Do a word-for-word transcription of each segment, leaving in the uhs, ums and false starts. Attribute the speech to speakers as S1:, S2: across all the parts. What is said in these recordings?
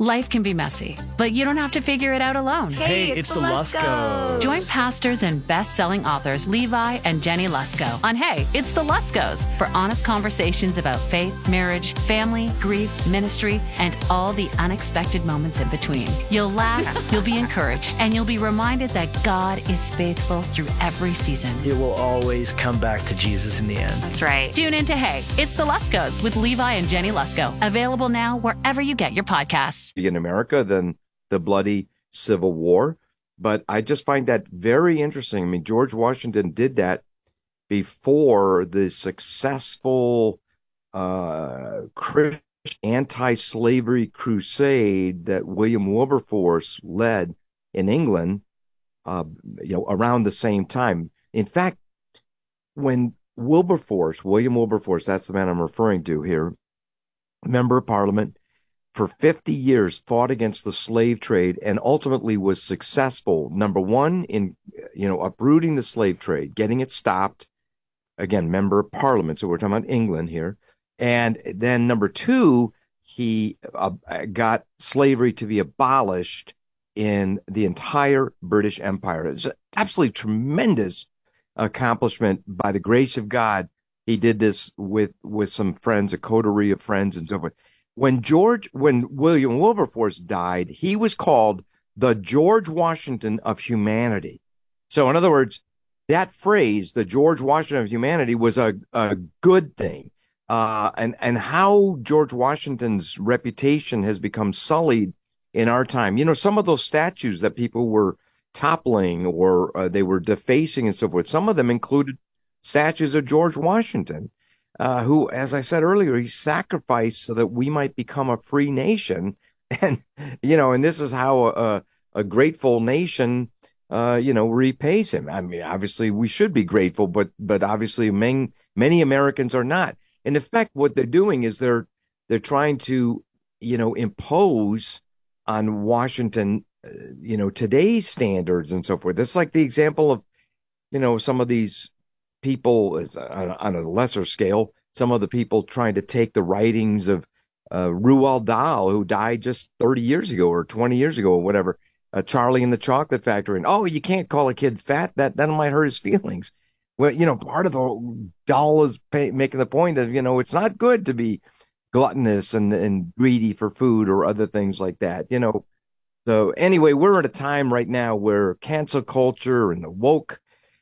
S1: Life can be messy, but you don't have to figure it out alone.
S2: Hey, it's, it's the Luskos.
S1: Join pastors and best-selling authors Levi and Jenny Lusko on Hey, It's the Luskos for honest conversations about faith, marriage, family, grief, ministry, and all the unexpected moments in between. You'll laugh, you'll be encouraged, and you'll be reminded that God is faithful through every season.
S2: It will always come back to Jesus in the end.
S1: That's right. Tune in to Hey, It's the Luskos with Levi and Jenny Lusko. Available now wherever you get your podcasts.
S3: In America than the bloody Civil War. But I just find that very interesting. I mean, George Washington did that before the successful uh, Christian anti-slavery crusade that William Wilberforce led in England, uh, you know, around the same time. In fact, when Wilberforce, William Wilberforce, that's the man I'm referring to here, member of Parliament, for fifty years fought against the slave trade and ultimately was successful, number one, in, you know, uprooting the slave trade, getting it stopped. Again, member of Parliament, so we're talking about England here. And then number two, he uh, got slavery to be abolished in the entire British Empire. It's an absolutely tremendous accomplishment by the grace of God. He did this with, with some friends, a coterie of friends and so forth. When George, when William Wilberforce died, he was called the George Washington of humanity. So in other words, that phrase, the George Washington of humanity, was a, a good thing. Uh, and, and how George Washington's reputation has become sullied in our time. You know, some of those statues that people were toppling or uh, they were defacing and so forth, some of them included statues of George Washington. Uh, who, as I said earlier, he sacrificed so that we might become a free nation. And, you know, and this is how a, a grateful nation, uh, you know, repays him. I mean, obviously we should be grateful, but, but obviously many, many Americans are not. In effect, what they're doing is they're, they're trying to, you know, impose on Washington, uh, you know, today's standards and so forth. It's like the example of, you know, some of these people is on, on a lesser scale, some of the people trying to take the writings of uh, Roald Dahl, who died just thirty years ago or twenty years ago or whatever, uh, Charlie and the Chocolate Factory. And, oh, you can't call a kid fat. That, that might hurt his feelings. Well, you know, part of the Dahl is pay, making the point that, you know, it's not good to be gluttonous and, and greedy for food or other things like that, you know. So anyway, we're at a time right now where cancel culture and the woke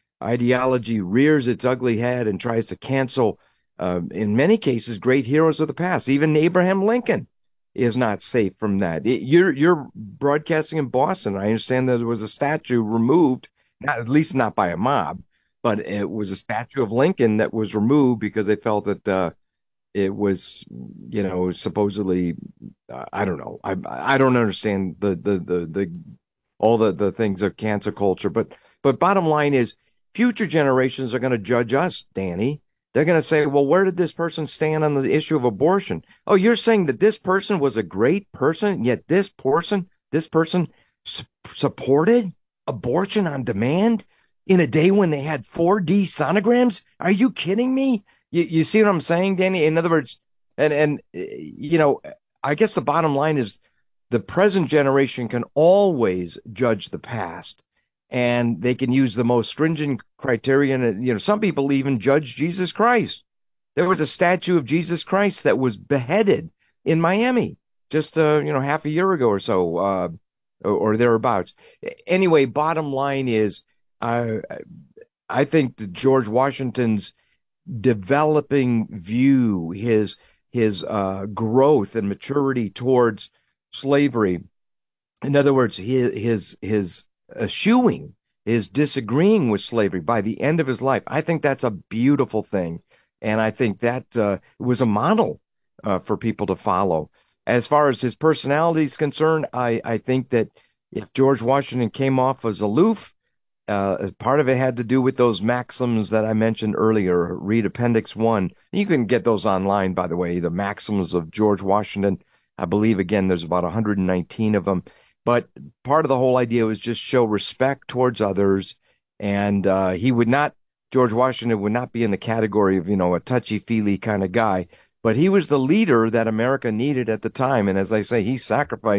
S3: ideology rears its ugly head and tries to cancel, uh, in many cases, great heroes of the past. Even Abraham Lincoln is not safe from that. It, you're you're broadcasting in Boston. I understand that there was a statue removed, not at least not by a mob, but it was a statue of Lincoln that was removed because they felt that uh, it was, you know, supposedly, uh, I don't know. I I don't understand the the the, the all the, the things of cancel culture, but but bottom line is, future generations are going to judge us, Danny. They're going to say, well, where did this person stand on the issue of abortion? Oh, you're saying that this person was a great person, yet this person, this person su- supported abortion on demand in a day when they had four D sonograms? Are you kidding me? You, you see what I'm saying, Danny? In other words, and, and, you know, I guess the bottom line is the present generation can always judge the past. And they can use the most stringent criterion. You know, some people even judge Jesus Christ. There was a statue of Jesus Christ that was beheaded in Miami just, uh, you know, half a year ago or so, uh, or, or thereabouts. Anyway, bottom line is, uh, I think that George Washington's developing view, his his uh, growth and maturity towards slavery, in other words, his his his eschewing, his disagreeing with slavery by the end of his life. I think that's a beautiful thing. And I think that uh, was a model uh, for people to follow. As far as his personality is concerned, I, I think that if George Washington came off as aloof, uh, part of it had to do with those maxims that I mentioned earlier. Read Appendix One. You can get those online, by the way, the maxims of George Washington. I believe, again, there's about one hundred nineteen of them. But part of the whole idea was just show respect towards others. And uh, he would not, George Washington would not be in the category of, you know, a touchy-feely kind of guy. But he was the leader that America needed at the time. And as I say, he sacrificed